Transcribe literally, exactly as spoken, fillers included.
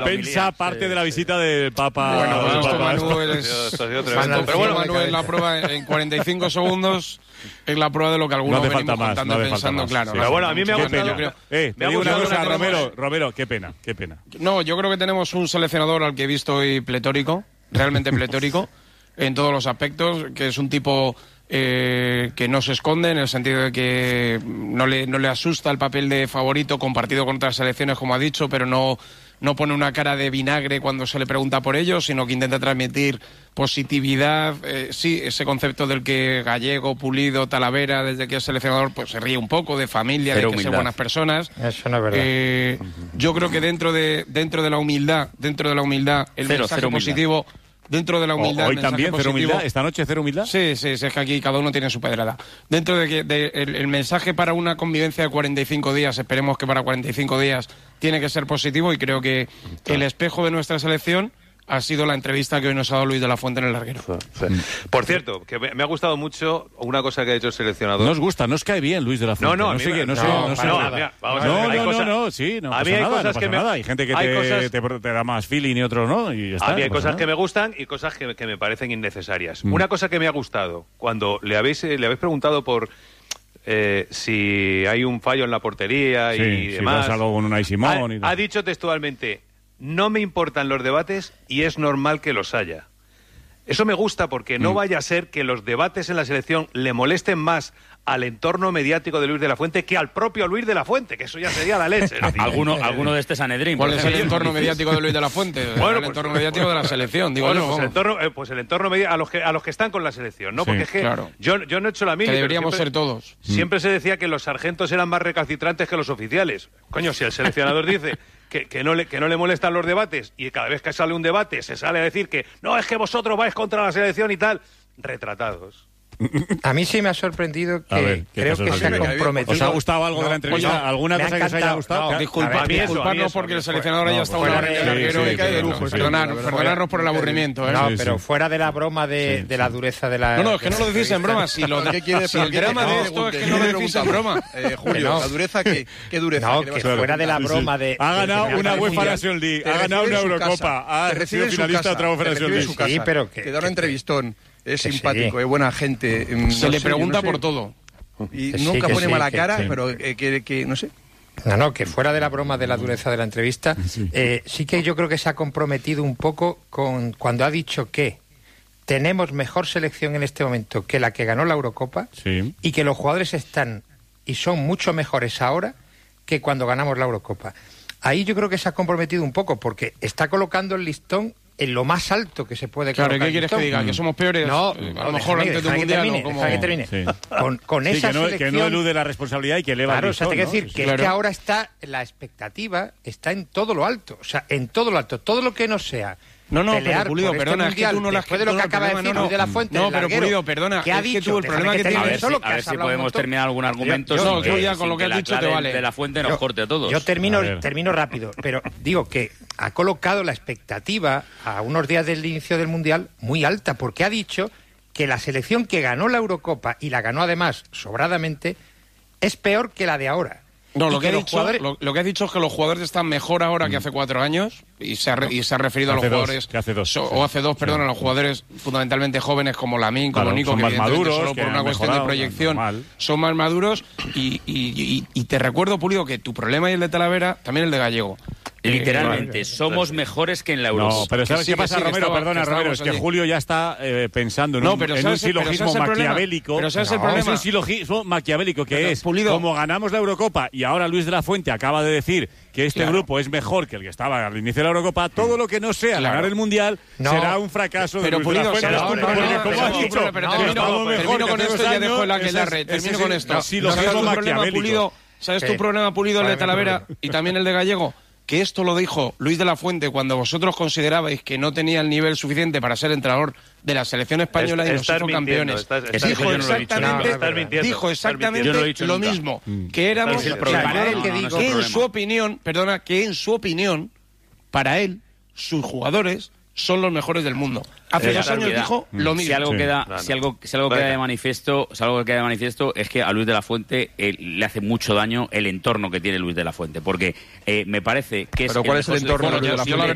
compensa parte sí, de la visita sí. del Papa. Bueno, del esto, Papa. Manu, es... Pero bueno, Manu, en la prueba en cuarenta y cinco segundos es la prueba de lo que algunos no venimos más, contando no y pensando, más, claro. Sí. Pero bueno, a mí me ha gustado. Yo creo, eh, me te digo una cosa, tenemos... Romero, Romero, qué pena, qué pena. No, yo creo que tenemos un seleccionador al que he visto hoy pletórico, realmente pletórico, en todos los aspectos, que es un tipo... Eh, que no se esconde en el sentido de que no le, no le asusta el papel de favorito compartido con otras selecciones, como ha dicho, pero no, no pone una cara de vinagre cuando se le pregunta por ello, sino que intenta transmitir positividad. Eh, sí, ese concepto del que Gallego, Pulido, Talavera, desde que es seleccionador, pues se ríe un poco de familia, Pero de que son buenas personas. Eso no es verdad. Eh, yo creo que dentro de, dentro de la humildad, dentro de la humildad, el cero, mensaje cero positivo... Dentro de la humildad... O, hoy también, cero humildad. ¿Esta noche cero humildad? Sí, sí, sí, es que aquí cada uno tiene su pedrada. Dentro de que de, el, el mensaje para una convivencia de cuarenta y cinco días, esperemos que para cuarenta y cinco días tiene que ser positivo, y creo que el espejo de nuestra selección ha sido la entrevista que hoy nos ha dado Luis de la Fuente en el larguero. Sí. Por cierto, que me, me ha gustado mucho una cosa que ha dicho el seleccionador. No os gusta, no os cae bien Luis de la Fuente. No, no, no sé qué, no, no, sé, no, no, sé no, nada. mira, vamos no, a ver, hay no, cosas, no, no, sí, no a pasa mí hay nada, cosas no pasa que me, nada. Hay gente que hay te, cosas, te, te, te da más feeling y otros no, y ya está. A mí hay no cosas nada. que me gustan y cosas que, que me parecen innecesarias. Mm. Una cosa que me ha gustado, cuando le habéis, le habéis preguntado por eh, si hay un fallo en la portería sí, y si demás, pasa algo con Unai Simón ha, y ha dicho textualmente: no me importan los debates y es normal que los haya. Eso me gusta porque no mm. vaya a ser que los debates en la selección le molesten más al entorno mediático de Luis de la Fuente que al propio Luis de la Fuente, que eso ya sería la leche. alguno, alguno de este Sanedrín. ¿Cuál es el entorno mediático de Luis de la Fuente? Bueno, el pues, entorno mediático de la selección, digo bueno, yo. Pues el entorno, eh, pues el entorno media, a los que a los que están con la selección, ¿no? Sí, porque es que claro. yo, yo no he hecho la mili. Que deberíamos siempre, ser todos. Siempre mm. se decía que los sargentos eran más recalcitrantes que los oficiales. Coño, si el seleccionador dice que, que, no le, que no le molestan los debates y cada vez que sale un debate se sale a decir que no, es que vosotros vais contra la selección y tal, retratados. A mí sí me ha sorprendido que ver, creo que se ha comprometido. ¿Os ha gustado algo no, de la entrevista? Oye, ¿Alguna cosa que os haya gustado? No, disculpa, a mí eso, disculpadnos a mí eso, porque el fue, seleccionador haya estado una hora en el larguero y cae de lujo. Perdonadnos por el aburrimiento. ¿eh? No, sí, pero sí. fuera de la broma de, sí, de la dureza de la... No, no, es que no lo decís en broma. Si, lo, ¿Qué quieres, si el drama de esto es que no lo decís en broma. Eh, Julio, no. ¿la dureza qué? ¿Qué dureza? No, ¿Qué que claro. fuera de la broma de... Ha ganado de una del UEFA Mundial. Nations League, Te ha ganado una recibe en su Eurocopa, casa, ha te recibe sido en su finalista de casa, otra UEFA te Nations recibe en League. su casa. Sí, pero que- Te da un entrevistón. Es que simpático, sí. es buena gente. mm, Se no le sé, pregunta no sé. por todo. Y Que sí, nunca que pone sí, mala que- cara, sí. pero eh, que, que, no sé. No, no, que fuera de la broma de la dureza de la entrevista, sí. Eh, sí que yo creo que se ha comprometido un poco con cuando ha dicho que tenemos mejor selección en este momento que la que ganó la Eurocopa Sí. y que los jugadores están y son mucho mejores ahora que cuando ganamos la Eurocopa. Ahí yo creo que se ha comprometido un poco porque está colocando el listón en lo más alto que se puede Claro, colocar. ¿qué quieres que diga? ¿Que somos peores? No, Eh, no, a lo mejor déjame, antes deja del que Mundial. termine, ¿o cómo? deja que termine. Sí. Con, con Sí, esa que, no, selección... que no elude la responsabilidad y que eleva Claro, el o sea, te quiero listón, decir ¿no? que Claro. es que ahora está la expectativa está en todo lo alto, o sea, en todo lo alto, todo lo que no sea No, no, pelear pero Pulido, por este perdona, es que mundial, tú no lo has después de lo que no, acaba de problema, decir no, Luis de la Fuente, no, del pero larguero, Pulido, perdona, ¿qué ha es que dicho? tú el Déjame problema que termine A tienes ver, solo, si, que a ver has si hablado un podemos montón. terminar algún argumento Yo- sin no, que, tú ya con sin lo que has la dicho te clave vale. de la Fuente nos Yo- corte a todos. Yo termino, A ver. termino rápido, pero digo que ha colocado la expectativa a unos días del inicio del Mundial muy alta, porque ha dicho que la selección que ganó la Eurocopa, y la ganó además sobradamente, es peor que la de ahora. No, Y lo que, he los dicho, jugadores- lo, lo que he dicho es que los jugadores están mejor ahora que hace cuatro años y se ha, re- y se ha referido a los Hace dos, jugadores que hace dos, so- sí. o hace dos, perdón, Sí. a los jugadores fundamentalmente jóvenes como Lamine, como Claro, Nico, son que más evidentemente maduros, solo que por una han cuestión mejorado, de proyección normal. son más maduros y, y- y- y te recuerdo, Pulido, que tu problema y el de Talavera, también el de Gallego. Literalmente, Eh, somos mejores que en la Eurocopa. No, pero ¿sabes sí, qué que pasa, sí, que Romero? estaba- Perdona, que Romero, estábamos es que allí. Julio ya está eh, pensando en No, un, pero en un ¿sabes- pero silogismo ¿sabes el problema? maquiavélico. Pero ¿sabes el No, problema? Es un silogismo maquiavélico que Pero, es, Pulido- como ganamos la Eurocopa y ahora Luis de la Fuente acaba de decir que este Claro. grupo es mejor que el que estaba al inicio de la Eurocopa, todo lo que no sea Claro. ganar el Mundial No. será un fracaso Pero, de Luis de la Pulido, Fuente. ¿sabes No, tu no, problema? porque como Pero, has pero, dicho, pero, pero, no, termino- estamos mejor termino que con hace esto dos y ya dejo el años, aquelarre. ese- Termino ese con sí, esto. no, ¿Sabes silogismo tu problema, maquiavélico. Pulido? ¿Sabes tu Eh, problema, Pulido, el de ¿cuál es mi Talavera problema? y también el de Gallego? Que esto lo dijo Luis de la Fuente cuando vosotros considerabais que no tenía el nivel suficiente para ser entrenador de la selección española y nos Estás hizo mintiendo, campeones. estás- estás- dijo yo no lo he dicho, exactamente, no, estás mintiendo, dijo estás exactamente Yo no lo he dicho lo nunca. mismo, que éramos, Ese es el que problema. para él, No, no, no es el que en problema. su opinión, perdona, que en su opinión, para él, sus jugadores son los mejores del mundo. Hace Pero dos ya años queda- dijo lo Si mismo. algo Sí. queda, No, no. si algo, si algo Venga. queda de manifiesto, si algo queda de manifiesto es que a Luis de la Fuente eh, le hace mucho daño el entorno que tiene Luis de la Fuente, porque eh, me parece que es Pero ¿cuál es el mejor entorno de seleccionador Luis de la posible.